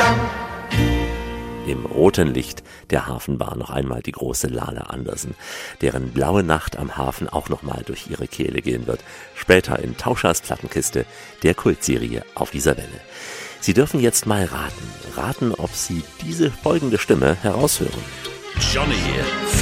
Im roten Licht der Hafenbar noch einmal die große Lala Andersen, deren Blaue Nacht am Hafen auch nochmal durch ihre Kehle gehen wird. Später in Tauschers Plattenkiste, der Kultserie auf dieser Welle. Sie dürfen jetzt mal raten, ob Sie diese folgende Stimme heraushören. Johnny